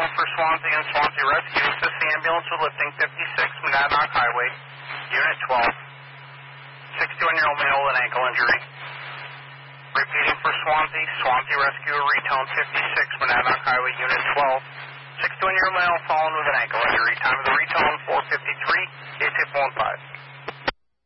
retone for Swansea and Swansea Rescue. Assist the ambulance with lifting 56 Monadnock Highway, Unit 12. 61-year-old male with an ankle injury. Repeating for Swansea, Swansea Rescue, retone 56 Monadnock Highway, Unit 12. 61-year-old male fallen with an ankle injury. Time of the retone 4:53, ASIP 15.